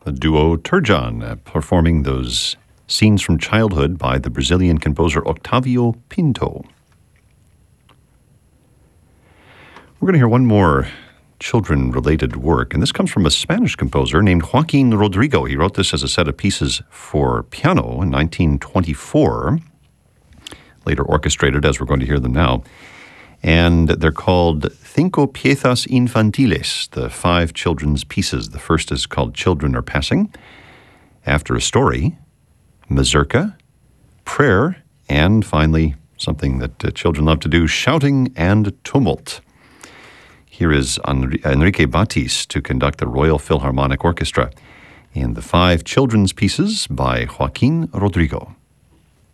the duo Turjan, performing those scenes from childhood by the Brazilian composer Octavio Pinto. We're going to hear one more children-related work, and this comes from a Spanish composer named Joaquin Rodrigo. He wrote this as a set of pieces for piano in 1924, later orchestrated as we're going to hear them now. And they're called Cinco Piezas Infantiles, the 5 children's pieces. The first is called Children Are Passing, After a Story, Mazurka, Prayer, and finally, something that children love to do, Shouting and Tumult. Here is Enrique Batis to conduct the Royal Philharmonic Orchestra in the 5 children's pieces by Joaquin Rodrigo.